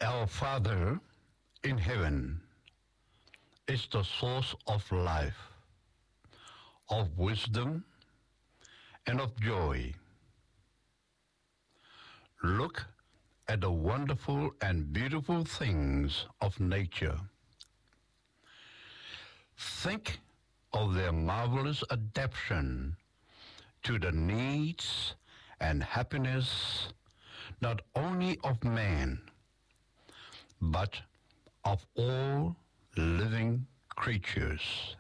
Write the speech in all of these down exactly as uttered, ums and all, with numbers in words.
Our Father in heaven is the source of life, of wisdom, and of joy. Look at the wonderful and beautiful things of nature. Think of their marvelous adaptation to the needs and happiness not only of man, but of all living creatures.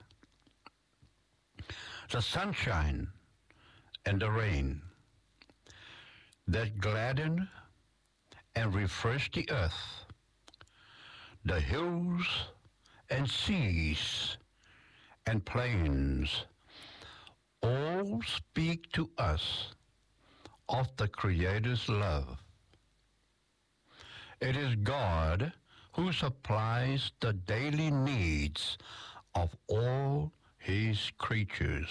The sunshine and the rain that gladden and refresh the earth, the hills and seas and plains, all speak to us of the Creator's love. It is God who supplies the daily needs of all His creatures.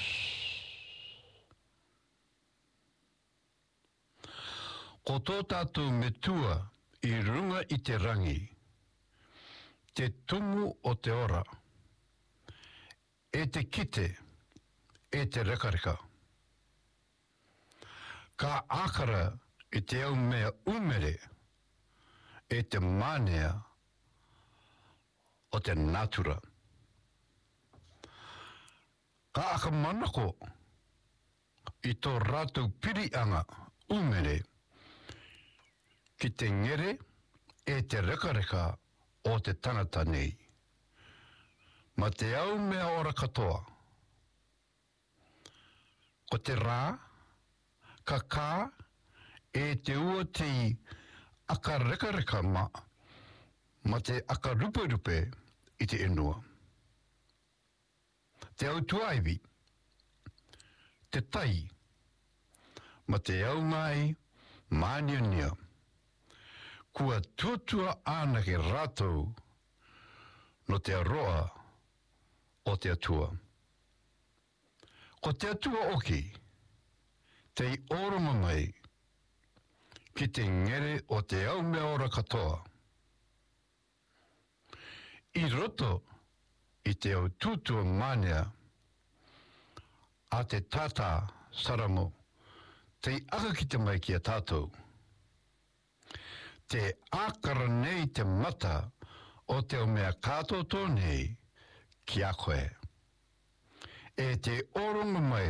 Ko tō tātou metua I runga I te rangi, te tumu o te ora, e te kite, e te rekareka. Ka akara I te au mea umere, e te manea o te natura. Ka aka manako I tō rātou pirianga umere, ki te ngere e te rekareka o te tangata nei. Ma te au mea ora katoa. Ko te rā, ka kā, e te ua te aka rekareka ma, ma te aka rupe rupe I te inua. Te au tuaiwi, te tai, ma te au ngai māniania, kua tuatua ānake rātou no te aroa o te atua. Ko te atua oki, te I oroma mai, ki te ngere o te au mea ora katoa. I roto I te au tutua mānea, a te tata saramo, te aka ki te mai ki a tātou. Te ākara nei te mata o te o mea kātoto nei ki a koe. E te oronga mai